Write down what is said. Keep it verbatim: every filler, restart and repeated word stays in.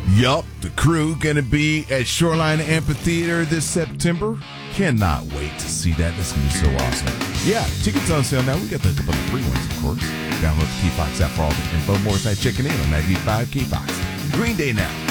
Yup, the crew gonna be at Shoreline Amphitheater this September. Cannot wait to see that. That's gonna be so awesome. Yeah, tickets on sale now. We got the couple of free ones, of course. Download the Key Fox app for all the info. More site checking in on ninety-five Key Fox. Green Day now.